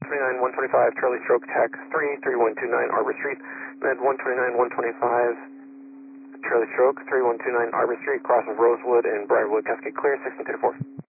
29 125 Charlie Stroke Tech 33129 Arbor Street. Med 129 125 Charlie Stroke 3129 Arbor Street, cross of Rosewood and Briarwood, Cascade Clear 1634.